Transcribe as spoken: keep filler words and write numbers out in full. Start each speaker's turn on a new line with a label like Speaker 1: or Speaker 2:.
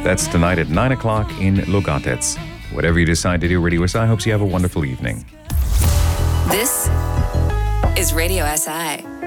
Speaker 1: That's tonight at nine o'clock in Logatec. Whatever you decide to do, Radio S I hopes you have a wonderful evening.
Speaker 2: This is Radio S I.